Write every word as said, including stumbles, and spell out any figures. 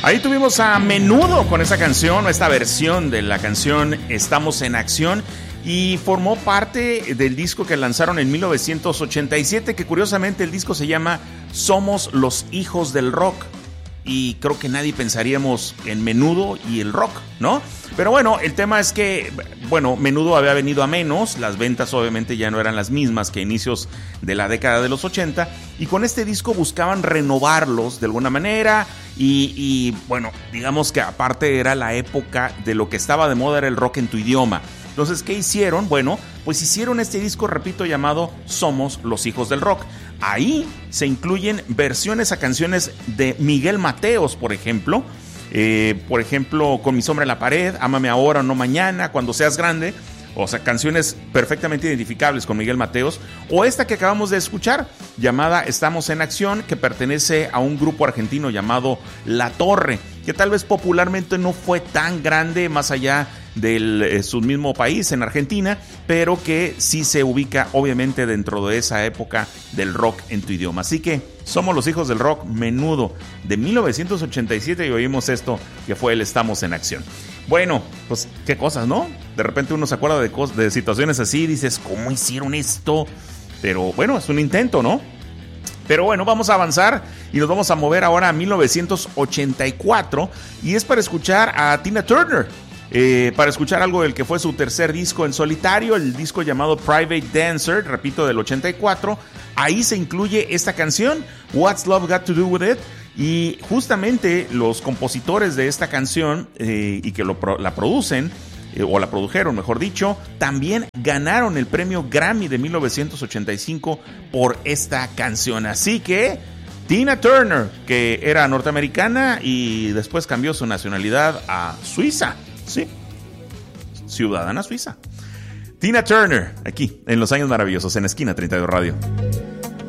Ahí tuvimos a Menudo con esa canción, esta versión de la canción Estamos en Acción, y formó parte del disco que lanzaron en mil novecientos ochenta y siete, que curiosamente el disco se llama Somos los Hijos del Rock. Y creo que nadie pensaríamos en Menudo y el rock, ¿no? Pero bueno, el tema es que, bueno, Menudo había venido a menos, las ventas obviamente ya no eran las mismas que a inicios de la década de los ochenta, y con este disco buscaban renovarlos de alguna manera, y, y bueno, digamos que aparte era la época de lo que estaba de moda, era el rock en tu idioma. Entonces, ¿qué hicieron? Bueno, pues hicieron este disco, repito, llamado Somos los Hijos del Rock. Ahí se incluyen versiones a canciones de Miguel Mateos, por ejemplo. Eh, por ejemplo, Con mi sombra en la pared, Ámame ahora o no mañana, Cuando seas grande. O sea, canciones perfectamente identificables con Miguel Mateos. O esta que acabamos de escuchar, llamada Estamos en Acción, que pertenece a un grupo argentino llamado La Torre, que tal vez popularmente no fue tan grande más allá de eh, su mismo país, en Argentina, pero que sí se ubica obviamente dentro de esa época del rock en tu idioma. Así que Somos los Hijos del Rock, Menudo, de mil novecientos ochenta y siete, y oímos esto que fue el Estamos en Acción. Bueno, pues qué cosas, ¿no? De repente uno se acuerda de, cosas, de situaciones así y dices, ¿cómo hicieron esto? Pero bueno, es un intento, ¿no? Pero bueno, vamos a avanzar y nos vamos a mover ahora a mil novecientos ochenta y cuatro, y es para escuchar a Tina Turner. Eh, para escuchar algo del que fue su tercer disco en solitario, el disco llamado Private Dancer, repito, del ochenta y cuatro. Ahí se incluye esta canción, What's Love Got to Do With It, y justamente los compositores de esta canción eh, y que lo, la producen, eh, o la produjeron mejor dicho, también ganaron el premio Grammy de mil novecientos ochenta y cinco por esta canción. Así que Tina Turner, que era norteamericana y después cambió su nacionalidad a Suiza. Sí, ciudadana suiza. Tina Turner, aquí en Los Años Maravillosos, en Esquina treinta y dos Radio.